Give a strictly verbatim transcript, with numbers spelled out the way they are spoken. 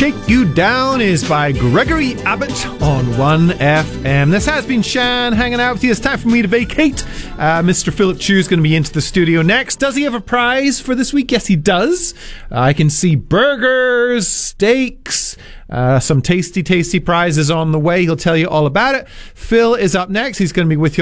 Shake You Down is by Gregory Abbott on one F M. This has been Shan hanging out with you. It's time for me to vacate. Uh, Mister Philip Chu is going to be into the studio next. Does he have a prize for this week? Yes, he does. Uh, I can see burgers, steaks, uh, some tasty, tasty prizes on the way. He'll tell you all about it. Phil is up next. He's going to be with you